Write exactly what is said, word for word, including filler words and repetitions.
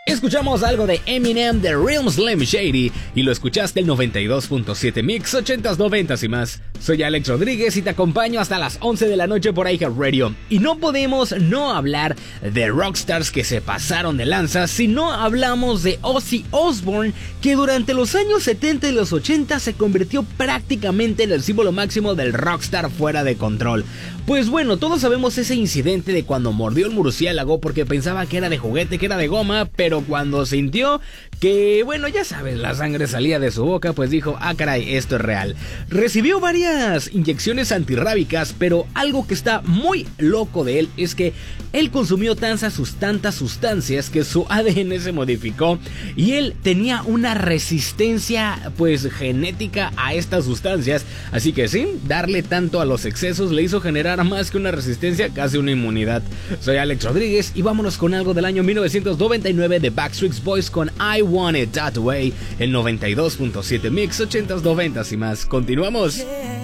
Escuchamos algo de Eminem, de Real Slim Shady, y lo escuchaste el noventa y dos punto siete Mix, ochentas, noventas y más. Soy Alex Rodríguez y te acompaño hasta las once de la noche por iHeartRadio. Y no podemos no hablar de rockstars que se pasaron de lanza si no hablamos de Ozzy Osbourne, que durante los años setenta y los ochenta se convirtió prácticamente en el símbolo máximo del rockstar fuera de control. Pues bueno, todos sabemos ese incidente de cuando mordió el murciélago porque pensaba que era de juguete, que era de goma, pero cuando sintió que, bueno, ya sabes, la sangre salía de su boca, pues dijo, ah caray, esto es real. Recibió varias inyecciones antirrábicas, pero algo que está muy loco de él es que él consumió tantas, tantas sustancias que su A D N se modificó y él tenía una resistencia, pues, genética a estas sustancias, así que sin darle tanto a los excesos le hizo generar más que una resistencia, casi una inmunidad. Soy Alex Rodríguez y vámonos con algo del año mil novecientos noventa y nueve de Backstreet Boys con I Want It That Way, el noventa y dos punto siete Mix, ochentas, noventas y más. Continuamos.